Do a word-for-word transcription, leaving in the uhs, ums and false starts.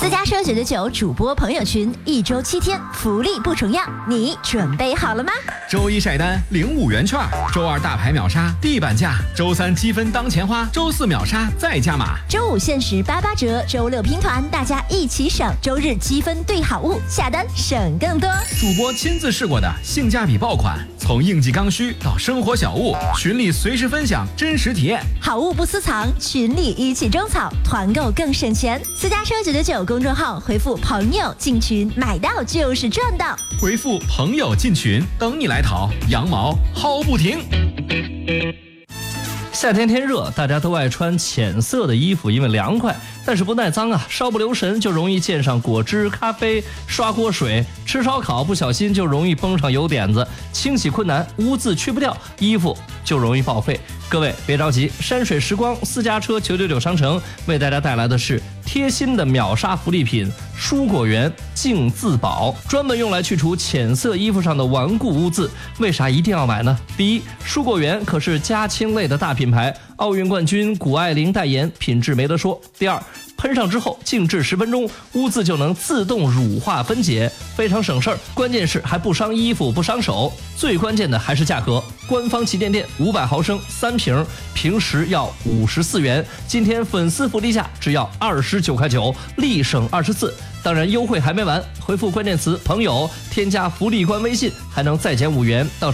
家车九九九主播朋友群，一周七天，福利不重样，你准备好了吗？ 周一晒单领五元券，周二大牌秒杀地板价，周三积分当钱花，周四秒杀再加码， 周五限时八八折，周六拼团，大家一起省，周日积分兑好物，下单省更多。 主播亲自试过的性价比爆款，从应季刚需到生活小物，群里随时分享真实体验， 好物不私藏，群里一起种草，团购更省钱。私家车九九九公众号回复朋友进群，买到就是赚到。 回复朋友进群，等你来淘，羊毛薅不停。 夏天天热，大家都爱穿浅色的衣服，因为凉快，但是不耐脏啊，稍不留神就容易溅上果汁、咖啡、刷锅水，吃烧烤不小心就容易崩上油点子，清洗困难，污渍去不掉，衣服就容易报废。各位别着急，山水时光私家车九九九商城为大家带来的是贴心的秒杀福利品蔬果园净渍宝，专门用来去除浅色衣服上的顽固污渍。为啥一定要买呢？第一，蔬果园可是家清类的大品牌，奥运冠军谷爱凌代言，品质没得说。第二，喷上之后静置十分钟，污渍就能自动乳化分解，非常省事儿。关键是还不伤衣服不伤手，最关键的还是价格。官方旗舰店五百毫升三瓶，平时要五十四元，今天粉丝福利价只要二十九块九，立省二十四。当然优惠还没完，回复关键词朋友，添加福利官微信，还能再减五元到